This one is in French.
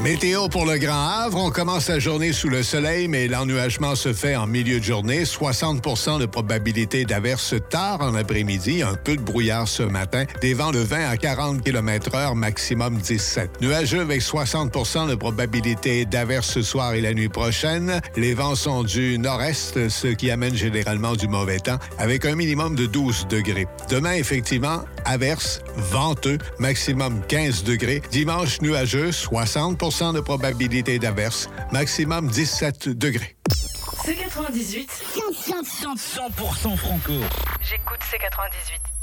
Météo pour le Grand Havre. On commence la journée sous le soleil, mais l'ennuagement se fait en milieu de journée. 60 de probabilité d'averse tard en après-midi. Un peu de brouillard ce matin. Des vents de 20 à 40 km/h, maximum 17. Nuageux avec 60 de probabilité d'averse ce soir et la nuit prochaine. Les vents sont du nord-est, ce qui amène généralement du mauvais temps, avec un minimum de 12 degrés. Demain, effectivement, averse, venteux, maximum 15 degrés. Dimanche, nuageux, 60 de probabilité d'averse, maximum 17 degrés. C98 100% franco. J'écoute C98.